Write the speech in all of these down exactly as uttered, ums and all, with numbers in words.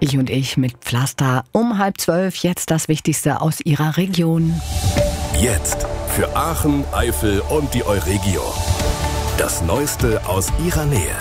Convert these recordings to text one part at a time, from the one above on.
Ich und ich mit Pflaster um halb zwölf. Jetzt das Wichtigste aus Ihrer Region. Jetzt für Aachen, Eifel und die Euregio. Das Neueste aus Ihrer Nähe.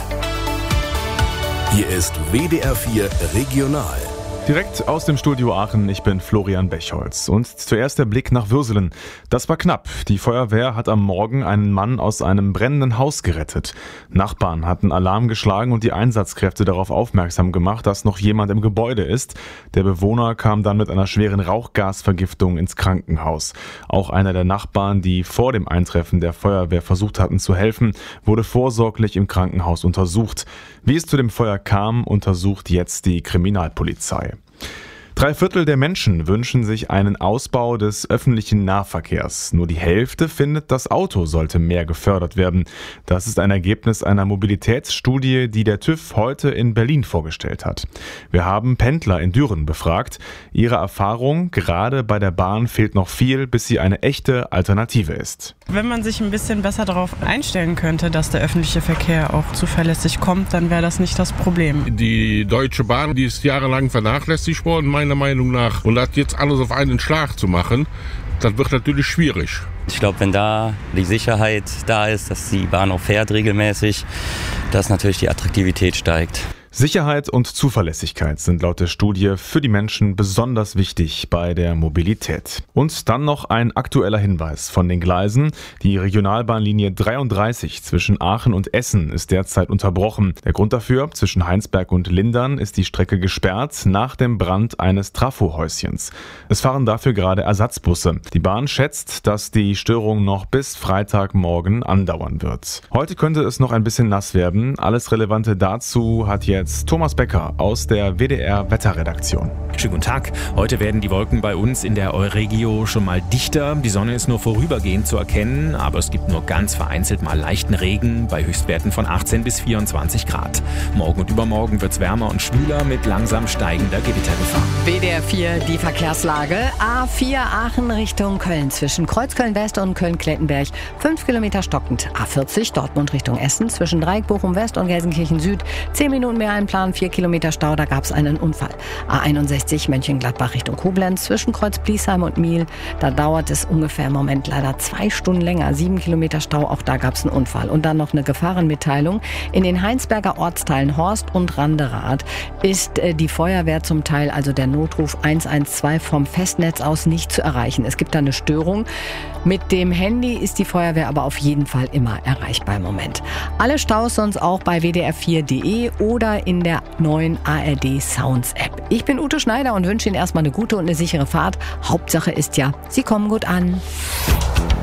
Hier ist W D R vier Regional. Direkt aus dem Studio Aachen, ich bin Florian Bechholz. Und zuerst der Blick nach Würselen. Das war knapp. Die Feuerwehr hat am Morgen einen Mann aus einem brennenden Haus gerettet. Nachbarn hatten Alarm geschlagen und die Einsatzkräfte darauf aufmerksam gemacht, dass noch jemand im Gebäude ist. Der Bewohner kam dann mit einer schweren Rauchgasvergiftung ins Krankenhaus. Auch einer der Nachbarn, die vor dem Eintreffen der Feuerwehr versucht hatten zu helfen, wurde vorsorglich im Krankenhaus untersucht. Wie es zu dem Feuer kam, untersucht jetzt die Kriminalpolizei. Drei Viertel der Menschen wünschen sich einen Ausbau des öffentlichen Nahverkehrs. Nur die Hälfte findet, das Auto sollte mehr gefördert werden. Das ist ein Ergebnis einer Mobilitätsstudie, die der TÜV heute in Berlin vorgestellt hat. Wir haben Pendler in Düren befragt. Ihre Erfahrung, gerade bei der Bahn fehlt noch viel, bis sie eine echte Alternative ist. Wenn man sich ein bisschen besser darauf einstellen könnte, dass der öffentliche Verkehr auch zuverlässig kommt, dann wäre das nicht das Problem. Die Deutsche Bahn, die ist jahrelang vernachlässigt worden, meiner Meinung nach. Und das jetzt alles auf einen Schlag zu machen, das wird natürlich schwierig. Ich glaube, wenn da die Sicherheit da ist, dass die Bahn auch fährt regelmäßig, dass natürlich die Attraktivität steigt. Sicherheit und Zuverlässigkeit sind laut der Studie für die Menschen besonders wichtig bei der Mobilität. Und dann noch ein aktueller Hinweis von den Gleisen. Die Regionalbahnlinie dreiunddreißig zwischen Aachen und Essen ist derzeit unterbrochen. Der Grund dafür: zwischen Heinsberg und Lindern ist die Strecke gesperrt nach dem Brand eines Trafohäuschens. Es fahren dafür gerade Ersatzbusse. Die Bahn schätzt, dass die Störung noch bis Freitagmorgen andauern wird. Heute könnte es noch ein bisschen nass werden. Alles Relevante dazu hat jetzt Thomas Becker aus der W D R Wetterredaktion. Schönen guten Tag. Heute werden die Wolken bei uns in der Euregio schon mal dichter. Die Sonne ist nur vorübergehend zu erkennen, aber es gibt nur ganz vereinzelt mal leichten Regen bei Höchstwerten von achtzehn bis vierundzwanzig Grad. Morgen und übermorgen wird es wärmer und schwüler mit langsam steigender Gewittergefahr. W D R vier, die Verkehrslage. A vier Aachen Richtung Köln zwischen Kreuzköln West und Köln-Klettenberg. fünf Kilometer stockend. A vierzig Dortmund Richtung Essen zwischen Dreieck Bochum West und Gelsenkirchen Süd. zehn Minuten mehr Plan, vier Kilometer Stau, da gab es einen Unfall. A einundsechzig Mönchengladbach Richtung Koblenz zwischen Kreuz Bliesheim und Miel. Da dauert es ungefähr im Moment leider zwei Stunden länger. sieben Kilometer Stau, auch da gab es einen Unfall. Und dann noch eine Gefahrenmitteilung. In den Heinsberger Ortsteilen Horst und Randerath ist äh, die Feuerwehr zum Teil, also der Notruf eins eins zwei vom Festnetz aus nicht zu erreichen. Es gibt da eine Störung. Mit dem Handy ist die Feuerwehr aber auf jeden Fall immer erreichbar im Moment. Alle Staus sonst auch bei w d r vier punkt d e oder in der neuen A R D Sounds App. Ich bin Ute Schneider und wünsche Ihnen erstmal eine gute und eine sichere Fahrt. Hauptsache ist ja, Sie kommen gut an.